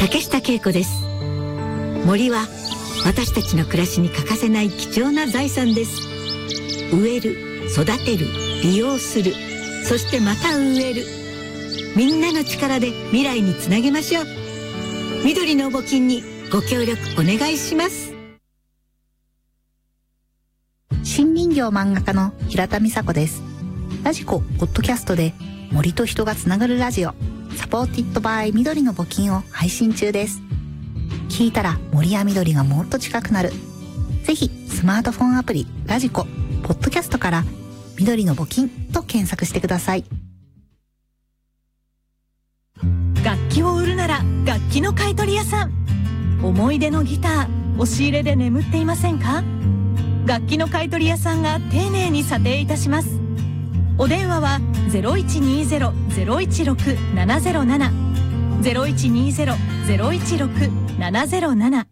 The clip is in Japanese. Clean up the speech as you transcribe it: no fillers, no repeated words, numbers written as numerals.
竹下恵子です。森は私たちの暮らしに欠かせない貴重な財産です。植える、育てる、利用する、そしてまた植える。みんなの力で未来につなげましょう。緑の募金にご協力お願いします。 新林業漫画家の平田美佐子です。ラジコポッドキャストで森と人がつながるラジオ、サポーティッドバイ緑の募金を配信中です。聞いたら森や緑がもっと近くなる。ぜひスマートフォンアプリラジコポッドキャストから緑の募金と検索してください。 楽器を売るなら楽器の買取屋さん。思い出のギター、押し入れで眠っていませんか？楽器の買取屋さんが丁寧に査定いたします。お電話は 0120-016-707 0120-016-707